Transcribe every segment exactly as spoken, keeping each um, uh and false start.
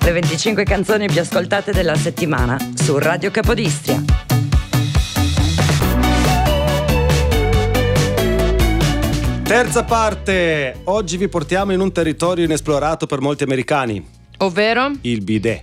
Le venticinque canzoni più ascoltate della settimana su Radio Capodistria. Terza parte. Oggi vi portiamo in un territorio inesplorato per molti americani. Ovvero? Il bidet.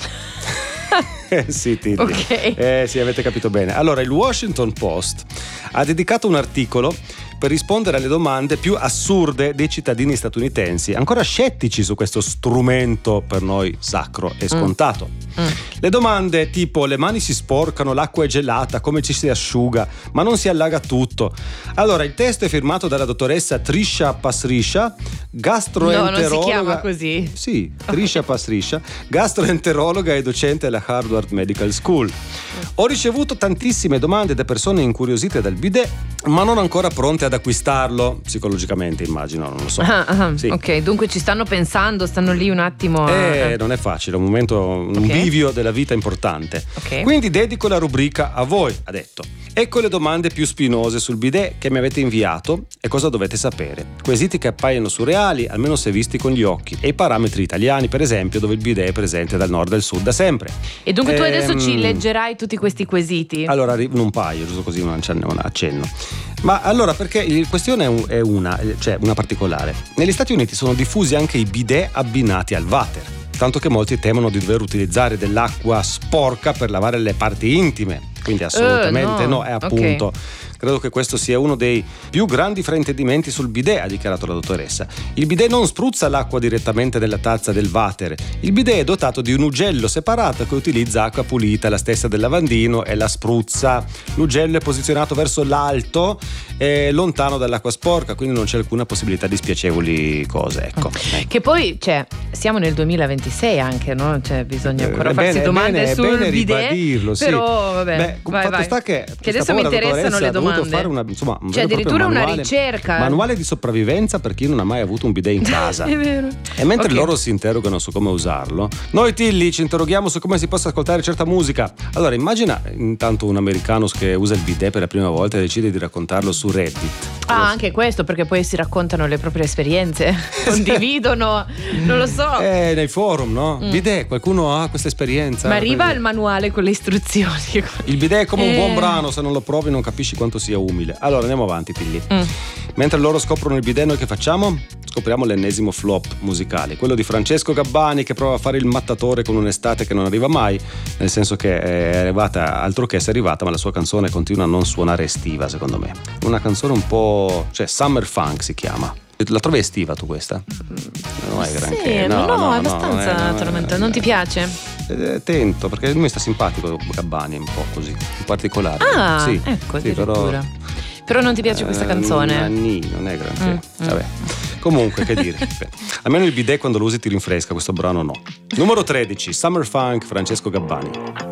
Eh sì, Tilly. Ok. Eh sì, avete capito bene. Allora, il Washington Post ha dedicato un articolo per rispondere alle domande più assurde dei cittadini statunitensi, ancora scettici su questo strumento per noi sacro e scontato. Mm. Mm. Le domande tipo: le mani si sporcano, l'acqua è gelata, come ci si asciuga, ma non si allaga tutto? Allora, il testo è firmato dalla dottoressa Trisha Pasricha, gastroenterologa. No, non si chiama così. Sì, Trisha Pasricha, gastroenterologa e docente alla Harvard Medical School. Ho ricevuto tantissime domande da persone incuriosite dal bidet, ma non ancora pronte ad acquistarlo, psicologicamente immagino, non lo so. Ah, ah, sì. Ok, dunque ci stanno pensando, stanno lì un attimo. Eh, non è facile, è un momento, un Okay. bivio della vita importante. Ok. Quindi dedico la rubrica a voi, ha detto. Ecco le domande più spinose sul bidet che mi avete inviato e cosa dovete sapere. Quesiti che appaiono surreali, almeno se visti con gli occhi, e i parametri italiani, per esempio, dove il bidet è presente dal nord al sud da sempre. E dunque tu adesso Ehm, ci leggerai tutti questi quesiti? Allora, un paio, giusto così un accenno. Un accenno. Ma allora, perché la questione è una, cioè una particolare. Negli Stati Uniti sono diffusi anche i bidet abbinati al water, tanto che molti temono di dover utilizzare dell'acqua sporca per lavare le parti intime. Quindi assolutamente uh, no, no, è appunto. Okay. Credo che questo sia uno dei più grandi fraintendimenti sul bidet, ha dichiarato la dottoressa. Il bidet non spruzza l'acqua direttamente nella tazza del water. Il bidet è dotato di un ugello separato che utilizza acqua pulita, la stessa del lavandino, e la spruzza. L'ugello è posizionato verso l'alto e lontano dall'acqua sporca, quindi non c'è alcuna possibilità di spiacevoli cose, ecco. Che poi, cioè, siamo nel duemilaventisei anche, no? Cioè, bisogna ancora È farsi bene, domande è bene, sul è bene bidet. ribadirlo, sì. Però, vabbè, Beh, vai, fatto vai. sta che, Che adesso mi interessano le domande. Fare una, insomma, un cioè, vero e proprio addirittura una manuale, ricerca. manuale di sopravvivenza per chi non ha mai avuto un bidet in casa. È vero. E mentre Okay. loro si interrogano su come usarlo, noi Tilly ci interroghiamo su come si possa ascoltare certa musica. Allora, immagina intanto un americano che usa il bidet per la prima volta e decide di raccontarlo su Reddit. Ah, anche questo, perché poi si raccontano le proprie esperienze, condividono, non lo so. Eh, nei forum, no? Mm. Bidet, qualcuno ha questa esperienza? Ma arriva Quindi- il manuale con le istruzioni. Il bidet è come un Eh. buon brano, se non lo provi non capisci quanto sia umile. Allora andiamo avanti, Tilly. Mm. Mentre loro scoprono il bidet, noi che facciamo? Scopriamo l'ennesimo flop musicale, quello di Francesco Gabbani, che prova a fare il mattatore con un'estate che non arriva mai, nel senso che è arrivata, altro che è arrivata, ma la sua canzone continua a non suonare estiva, secondo me. Una canzone un po', cioè Summer Funk si chiama. La trovi estiva tu questa? Non è granché. Sì, no, no, è abbastanza non è- non è- tormentata. Non ti piace? Eh, tento, perché lui mi sta simpatico Gabbani, un po' così, in particolare. Ah, sì, ecco, sì, però, addirittura. Però non ti piace questa canzone? Eh, nì, non è granché. Mm, mm. Vabbè. Comunque, che dire. Beh, almeno il bidet quando lo usi ti rinfresca, questo brano no. Numero tredici, Summer Funk, Francesco Gabbani.